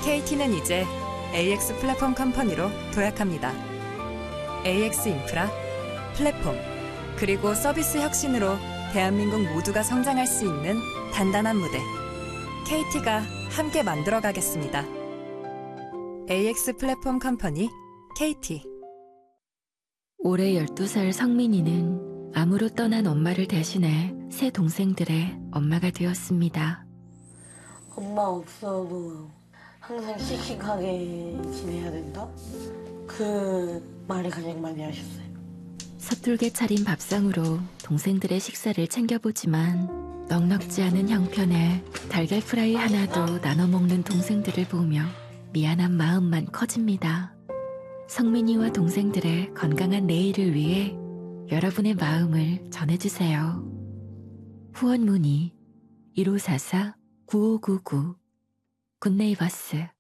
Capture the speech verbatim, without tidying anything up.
케이티는 이제 에이엑스 플랫폼 컴퍼니로 도약합니다. 에이엑스 인프라, 플랫폼, 그리고 서비스 혁신으로 대한민국 모두가 성장할 수 있는 단단한 무대. 케이티가 함께 만들어 가겠습니다. 에이엑스 플랫폼 컴퍼니 케이티. 올해 열두 살 성민이는 암으로 떠난 엄마를 대신해 세 동생들의 엄마가 되었습니다. 엄마 없어도 항상 씩씩하게 지내야 된다? 그 말을 가장 많이 하셨어요. 서툴게 차린 밥상으로 동생들의 식사를 챙겨보지만 넉넉지 않은 형편에 달걀 프라이 하나도 나눠 먹는 동생들을 보며 미안한 마음만 커집니다. 성민이와 동생들의 건강한 내일을 위해 여러분의 마음을 전해주세요. 후원 문의 일오사사 구오구구 굿네이버스